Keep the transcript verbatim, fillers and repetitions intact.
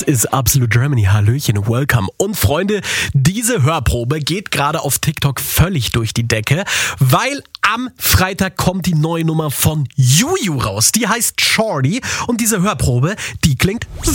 ist Absolute Germany. Hallöchen, welcome. Und Freunde, diese Hörprobe geht gerade auf TikTok völlig durch die Decke, weil am Freitag kommt die neue Nummer von Juju raus. Die heißt Shorty und diese Hörprobe, die klingt so.